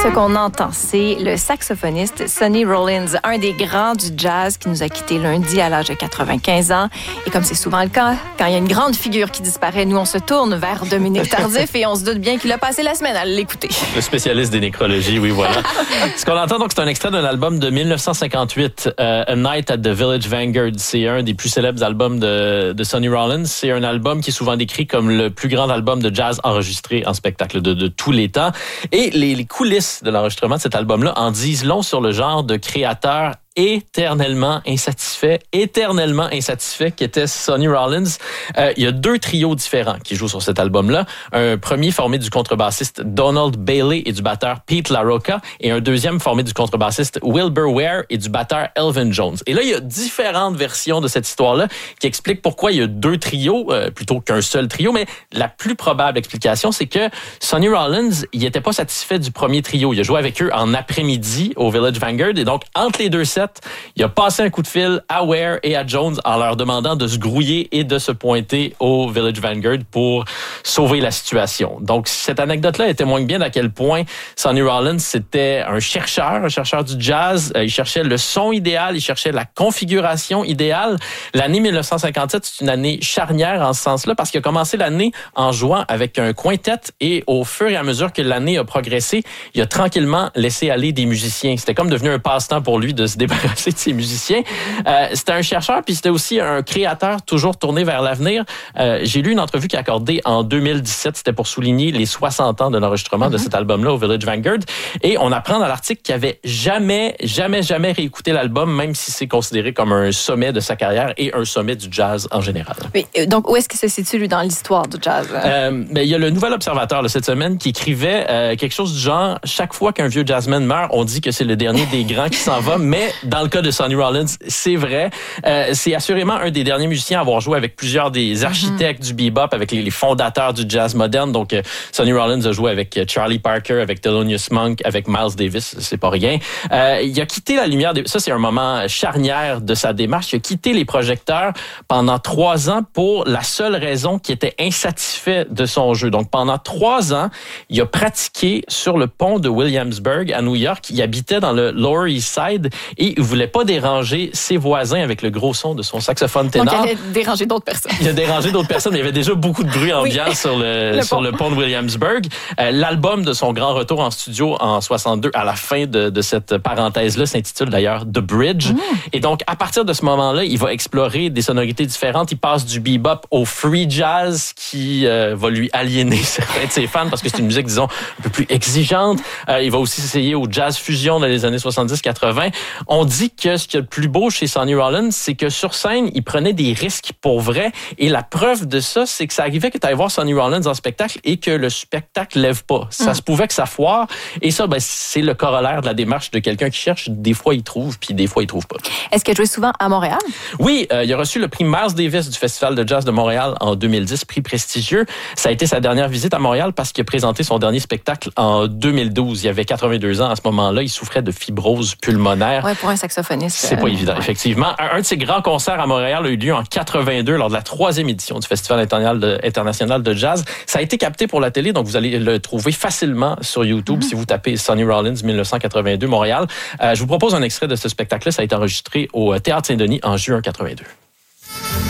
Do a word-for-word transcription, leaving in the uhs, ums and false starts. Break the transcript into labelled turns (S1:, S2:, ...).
S1: Ce qu'on entend, c'est le saxophoniste Sonny Rollins, un des grands du jazz qui nous a quittés lundi à l'âge de quatre-vingt-quinze ans. Et comme c'est souvent le cas, quand il y a une grande figure qui disparaît, nous, on se tourne vers Dominique Tardif et on se doute bien qu'il a passé la semaine à l'écouter.
S2: Le spécialiste des nécrologies, oui, voilà. Ce qu'on entend, donc, c'est un extrait d'un album de dix-neuf cent cinquante-huit, euh, A Night at the Village Vanguard. C'est un des plus célèbres albums de, de Sonny Rollins. C'est un album qui est souvent décrit comme le plus grand album de jazz enregistré en spectacle de, de tous les temps. Et les, les coulisses de l'enregistrement de cet album-là en disent long sur le genre de créateur éternellement insatisfait, éternellement insatisfait qu'était Sonny Rollins. Euh, il y a deux trios différents qui jouent sur cet album-là. Un premier formé du contrebassiste Donald Bailey et du batteur Pete LaRocca, et un deuxième formé du contrebassiste Wilbur Ware et du batteur Elvin Jones. Et là, il y a différentes versions de cette histoire-là qui expliquent pourquoi il y a deux trios euh, plutôt qu'un seul trio, mais la plus probable explication, c'est que Sonny Rollins, il n'était pas satisfait du premier trio. Il a joué avec eux en après-midi au Village Vanguard, et donc, entre les deux sets, il a passé un coup de fil à Ware et à Jones en leur demandant de se grouiller et de se pointer au Village Vanguard pour sauver la situation. Donc, cette anecdote-là témoigne bien d'à quel point Sonny Rollins, c'était un chercheur, un chercheur du jazz. Il cherchait le son idéal, il cherchait la configuration idéale. L'année dix-neuf cent cinquante-sept, c'est une année charnière en ce sens-là parce qu'il a commencé l'année en jouant avec un quintet, et au fur et à mesure que l'année a progressé, il a tranquillement laissé aller des musiciens. C'était comme devenu un passe-temps pour lui de se débarrasser de ses musiciens. Euh, c'était un chercheur, puis c'était aussi un créateur toujours tourné vers l'avenir. Euh, j'ai lu une entrevue qu'il a accordée en deux mille dix-sept, c'était pour souligner les soixante ans de l'enregistrement mm-hmm. de cet album-là au Village Vanguard. Et on apprend dans l'article qu'il avait jamais, jamais, jamais réécouté l'album, même si c'est considéré comme un sommet de sa carrière et un sommet du jazz en général.
S1: Oui, donc, où est-ce qu'il se situe, lui, dans l'histoire du jazz?
S2: Euh, ben, il y a le Nouvel Observateur là, cette semaine qui écrivait euh, quelque chose du genre « Chaque fois qu'un vieux jazzman meurt, on dit que c'est le dernier des grands qui s'en va », mais dans le cas de Sonny Rollins, c'est vrai. Euh, c'est assurément un des derniers musiciens à avoir joué avec plusieurs des architectes mm-hmm. du bebop, avec les, les fondateurs du jazz moderne. Donc, euh, Sonny Rollins a joué avec Charlie Parker, avec Thelonious Monk, avec Miles Davis, c'est pas rien. Euh, il a quitté la lumière. Des... Ça, c'est un moment charnière de sa démarche. Il a quitté les projecteurs pendant trois ans pour la seule raison qu'il était insatisfait de son jeu. Donc, pendant trois ans, il a pratiqué sur le pont de Williamsburg à New York. Il habitait dans le Lower East Side et il voulait pas déranger ses voisins avec le gros son de son saxophone ténor.
S1: Donc, il allait déranger d'autres personnes.
S2: Il a dérangé d'autres personnes, mais il y avait déjà beaucoup de bruit ambiant oui. sur, le, le, sur pont. le pont de Williamsburg. Euh, l'album de son grand retour en studio en soixante-deux, à la fin de, de cette parenthèse-là, s'intitule d'ailleurs The Bridge. Mmh. Et donc, à partir de ce moment-là, il va explorer des sonorités différentes. Il passe du bebop au free jazz qui euh, va lui aliéner certains de ses fans parce que c'est une musique, disons, un peu plus exigeante. Euh, il va aussi s'essayer au jazz fusion dans les années soixante-dix quatre-vingt. On dit que ce qu'il y a de plus beau chez Sonny Rollins, c'est que sur scène, il prenait des risques pour vrai. Et la preuve de ça, c'est que ça arrivait que tu ailles voir Sonny Rollins en spectacle et que le spectacle lève pas. Ça mm. se pouvait que ça foire. Et ça, ben, c'est le corollaire de la démarche de quelqu'un qui cherche. Des fois, il trouve, puis des fois, il trouve pas.
S1: Est-ce qu'il a joué souvent à Montréal?
S2: Oui, euh, il a reçu le prix Miles Davis du Festival de jazz de Montréal en deux mille dix, prix prestigieux. Ça a été sa dernière visite à Montréal parce qu'il a présenté son dernier spectacle en deux mille douze. Il avait quatre-vingt-deux ans à ce moment-là. Il souffrait de fibrose pulmonaire.
S1: Ouais, pour un saxophoniste.
S2: C'est pas évident, effectivement. Un, un de ses grands concerts à Montréal a eu lieu en quatre-vingt-deux lors de la troisième édition du Festival international de jazz. Ça a été capté pour la télé, donc vous allez le trouver facilement sur YouTube mm-hmm. si vous tapez Sonny Rollins dix-neuf cent quatre-vingt-deux Montréal. Euh, je vous propose un extrait de ce spectacle-là. Ça a été enregistré au Théâtre Saint-Denis en juin quatre-vingt-deux.